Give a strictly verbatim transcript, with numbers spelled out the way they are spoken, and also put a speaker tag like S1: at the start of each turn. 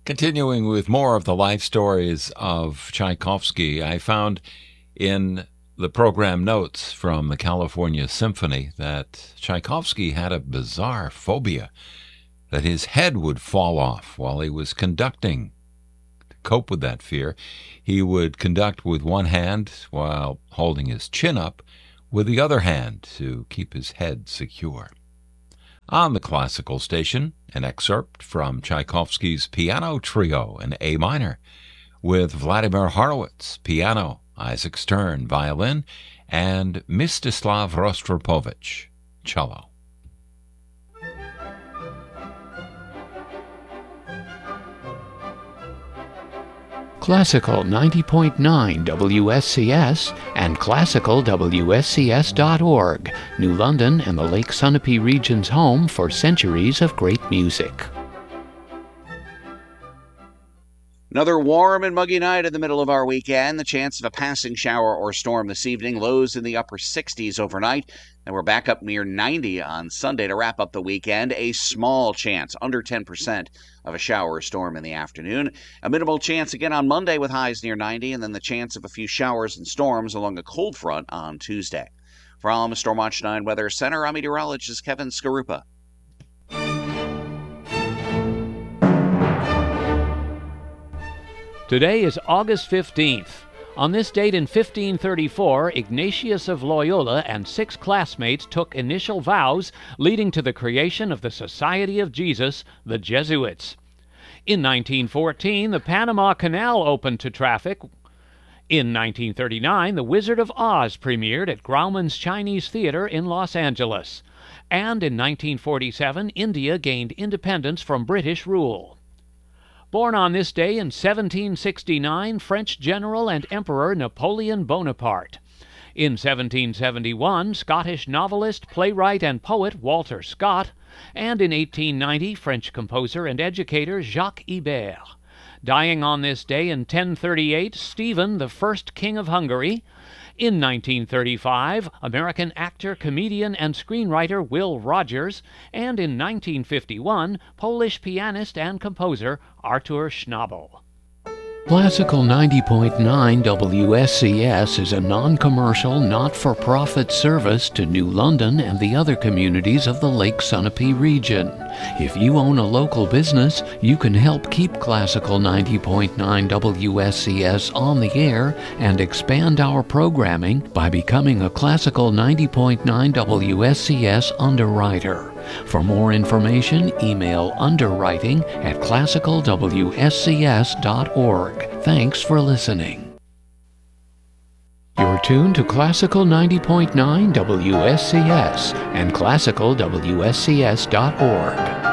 S1: Continuing with more of the life stories of Tchaikovsky, I found in the program notes from the California Symphony that Tchaikovsky had a bizarre phobia that his head would fall off while he was conducting. To cope with that fear, he would conduct with one hand while holding his chin up with the other hand to keep his head secure. On the classical station, an excerpt from Tchaikovsky's Piano Trio in A minor, with Vladimir Horowitz, piano, Isaac Stern, violin, and Mstislav Rostropovich, cello.
S2: Classical ninety point nine W S C S and classical W S C S dot org, New London and the Lake Sunapee region's home for centuries of great music.
S3: Another warm and muggy night in the middle of our weekend. The chance of a passing shower or storm this evening. Lows in the upper sixties overnight. And we're back up near ninety on Sunday to wrap up the weekend. A small chance, under ten percent, of a shower or storm in the afternoon. A minimal chance again on Monday with highs near ninety. And then the chance of a few showers and storms along a cold front on Tuesday. From Stormwatch nine Weather Center, I'm meteorologist Kevin Skarupa.
S4: Today is August fifteenth. On this date in fifteen thirty-four, Ignatius of Loyola and six classmates took initial vows leading to the creation of the Society of Jesus, the Jesuits. In nineteen fourteen, the Panama Canal opened to traffic. In nineteen thirty-nine, The Wizard of Oz premiered at Grauman's Chinese Theater in Los Angeles. And in nineteen forty-seven, India gained independence from British rule. Born on this day in seventeen sixty-nine, French General and Emperor Napoleon Bonaparte. In seventeen seventy-one, Scottish novelist, playwright, and poet Walter Scott. And in eighteen ninety, French composer and educator Jacques Ibert. Dying on this day in ten thirty-eight, Stephen, the first king of Hungary. In nineteen thirty-five, American actor, comedian, and screenwriter Will Rogers, and in nineteen fifty-one, Polish pianist and composer Artur Schnabel.
S2: Classical ninety point nine W S C S is a non-commercial, not-for-profit service to New London and the other communities of the Lake Sunapee region. If you own a local business, you can help keep Classical ninety point nine W S C S on the air and expand our programming by becoming a Classical ninety point nine W S C S underwriter. For more information, email underwriting at classical W S C S dot org. Thanks for listening. You're tuned to Classical ninety point nine W S C S and classical W S C S dot org.